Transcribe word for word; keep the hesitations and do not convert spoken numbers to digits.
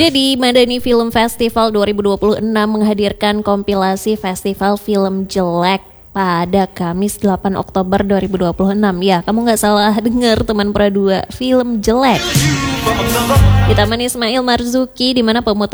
Jadi Madani Film Festival dua ribu dua puluh enam menghadirkan kompilasi festival film jelek pada Kamis delapan Oktober dua ribu dua puluh enam. Ya, kamu gak salah dengar teman Pradua, film jelek. Ditemani Ismail Marzuki, di mana pemutaran